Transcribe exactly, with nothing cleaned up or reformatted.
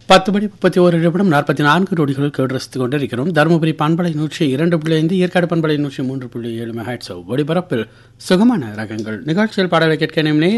பத்து மணி முப்பத்தி ஒரு நிமிடம் நாற்பத்தி நான்கு நொடிகள் கேட்டு கொண்டிருக்கிறோம். தருமபுரி பண்பலை நூற்றி இரண்டு புள்ளி ஐந்து, ஏற்காடு பண்பலை நூற்றி மூன்று புள்ளி ஏழு மெகாட்ஸ் ஒளிபரப்பில் சுகமான ரகங்கள் நிகழ்ச்சியில் பாடலை கேட்க